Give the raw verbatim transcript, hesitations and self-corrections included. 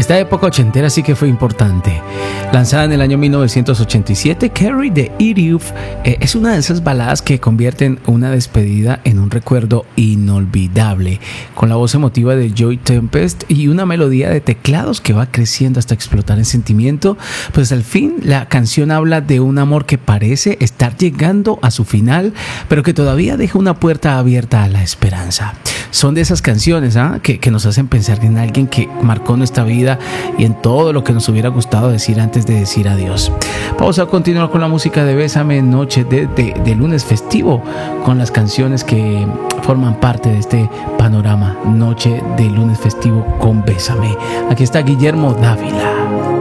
Esta época ochentera sí que fue importante. Lanzada en el año mil novecientos ochenta y siete, Carry the Idiot eh, es una de esas baladas que convierten una despedida en un recuerdo inolvidable, con la voz emotiva de Joey Tempest y una melodía de teclados que va creciendo hasta explotar en sentimiento. Pues al fin la canción habla de un amor que parece estar llegando a su final, pero que todavía deja una puerta abierta a la esperanza. Son de esas canciones ¿eh? que, que nos hacen pensar en alguien que marcó nuestra vida y en todo lo que nos hubiera gustado decir antes de decir adiós. Vamos a continuar con la música de Bésame, noche de, de, de lunes festivo, con las canciones que forman parte de este panorama, noche de lunes festivo con Bésame. Aquí está Guillermo Dávila.